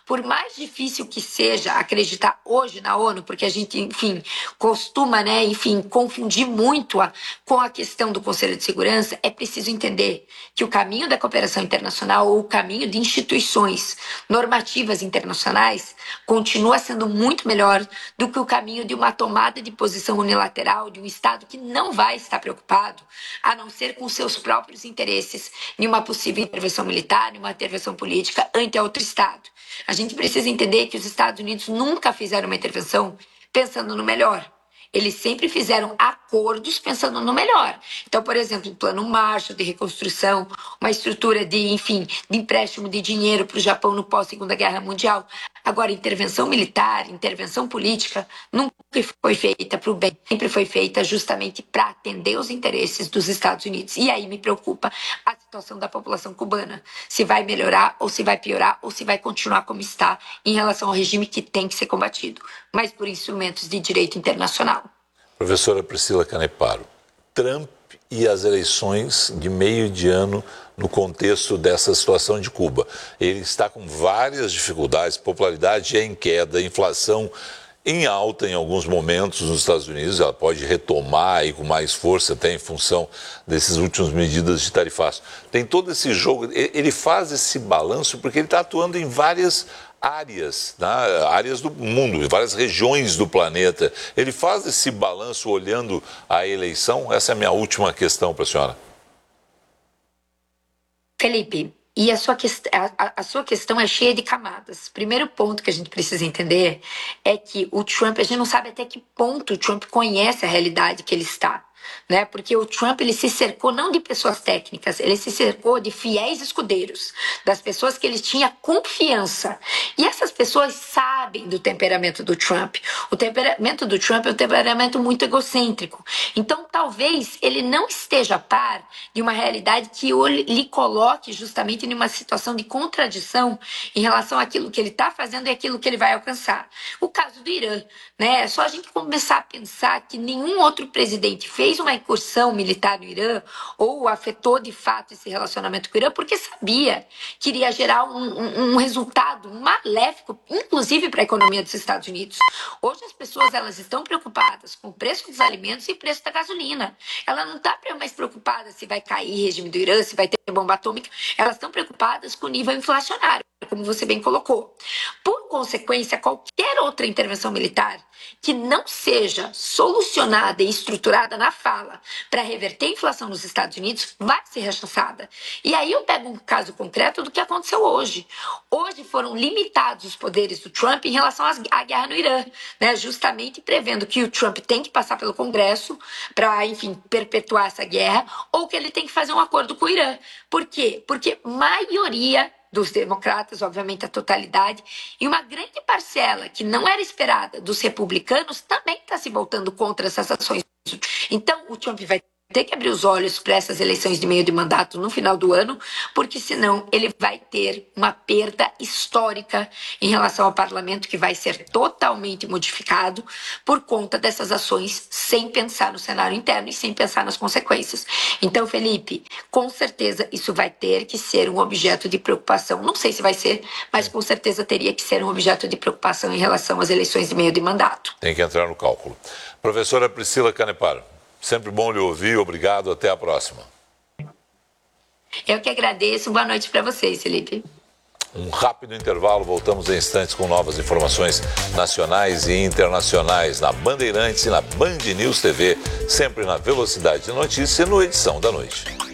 Por mais difícil que seja acreditar hoje na ONU, porque a gente, enfim, costuma, né, enfim, confundir muito com a questão do Conselho de Segurança, é preciso entender que o caminho da cooperação internacional ou o caminho de instituições normativas internacionais continua sendo muito melhor do que o caminho de uma tomada de posição unilateral de um Estado que não vai estar preocupado, a não ser com seus próprios interesses, em uma possível intervenção militar, em uma intervenção política ante outro Estado. A gente precisa entender que os Estados Unidos nunca fizeram uma intervenção pensando no melhor. Eles sempre fizeram acordos pensando no melhor. Então, por exemplo, o Plano Marshall de reconstrução, uma estrutura de, enfim, de empréstimo de dinheiro para o Japão no pós-Segunda Guerra Mundial. Agora, intervenção militar, intervenção política, nunca foi feita para o bem, sempre foi feita justamente para atender os interesses dos Estados Unidos. E aí me preocupa a situação da população cubana. Se vai melhorar, ou se vai piorar, ou se vai continuar como está em relação ao regime que tem que ser combatido, mas por instrumentos de direito internacional. Professora Priscila Caneparo, Trump e as eleições de meio de ano no contexto dessa situação de Cuba. Ele está com várias dificuldades, popularidade é em queda, inflação em alta em alguns momentos nos Estados Unidos, ela pode retomar aí com mais força até em função dessas últimas medidas de tarifaço. Tem todo esse jogo, ele faz esse balanço porque ele está atuando em várias áreas, né? Áreas do mundo, em várias regiões do planeta. Ele faz esse balanço olhando a eleição? Essa é a minha última questão para a senhora. Felipe, e a sua questão é cheia de camadas. Primeiro ponto que a gente precisa entender é que o Trump, a gente não sabe até que ponto o Trump conhece a realidade que ele está. Né? Porque o Trump ele se cercou não de pessoas técnicas, ele se cercou de fiéis escudeiros, das pessoas que ele tinha confiança. E essas pessoas sabem do temperamento do Trump. O temperamento do Trump é um temperamento muito egocêntrico. Então, talvez ele não esteja a par de uma realidade que lhe coloque justamente em uma situação de contradição em relação àquilo que ele está fazendo e aquilo que ele vai alcançar. O caso do Irã, né? É só a gente começar a pensar que nenhum outro presidente fez uma incursão militar no Irã ou afetou de fato esse relacionamento com o Irã porque sabia que iria gerar um resultado maléfico, inclusive para a economia dos Estados Unidos. Hoje as pessoas elas estão preocupadas com o preço dos alimentos e o preço da gasolina. Ela não está mais preocupada se vai cair o regime do Irã, se vai ter bomba atômica. Elas estão preocupadas com o nível inflacionário, como você bem colocou. Por consequência, qualquer outra intervenção militar que não seja solucionada e estruturada na fala para reverter a inflação nos Estados Unidos vai ser rechaçada. E aí eu pego um caso concreto do que aconteceu hoje. Hoje foram limitados os poderes do Trump em relação à guerra no Irã, né? Justamente prevendo que o Trump tem que passar pelo Congresso para, enfim, perpetuar essa guerra ou que ele tem que fazer um acordo com o Irã. Por quê? Porque maioria dos democratas, obviamente a totalidade, e uma grande parcela que não era esperada dos republicanos também está se voltando contra essas ações. Então, o Trump vai ter que abrir os olhos para essas eleições de meio de mandato no final do ano, porque senão ele vai ter uma perda histórica em relação ao parlamento que vai ser totalmente modificado por conta dessas ações sem pensar no cenário interno e sem pensar nas consequências. Então, Felipe, com certeza isso vai ter que ser um objeto de preocupação. Não sei se vai ser, mas com certeza teria que ser um objeto de preocupação em relação às eleições de meio de mandato. Tem que entrar no cálculo. Professora Priscila Caneparo, sempre bom lhe ouvir, obrigado, até a próxima. Eu que agradeço, boa noite para vocês, Felipe. Um rápido intervalo, voltamos em instantes com novas informações nacionais e internacionais na Bandeirantes e na Band News TV, sempre na velocidade de notícia no Edição da Noite.